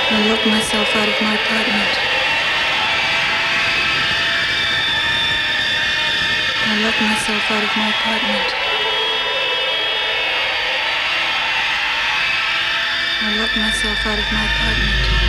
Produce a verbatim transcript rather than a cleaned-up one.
I locked myself out of my apartment. I locked myself out of my apartment. I locked myself out of my apartment.